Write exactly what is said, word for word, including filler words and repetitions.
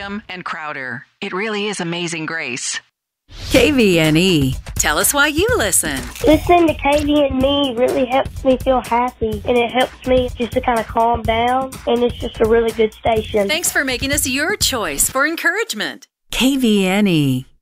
Wisham, and Crowder. It really is Amazing Grace. K V N E. Tell us why you listen. Listening to K V N E really helps me feel happy, and it helps me just to kind of calm down, and it's just a really good station. Thanks for making us your choice for encouragement. K V N E.